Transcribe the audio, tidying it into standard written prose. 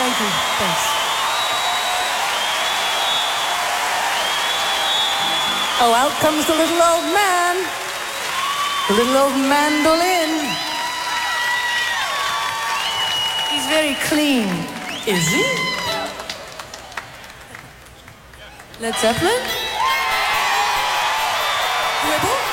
Thank you. Thanks. Oh, out comes the little old man. The little old mandolin. He's very clean. Is he? Led Zeppelin? Rebel?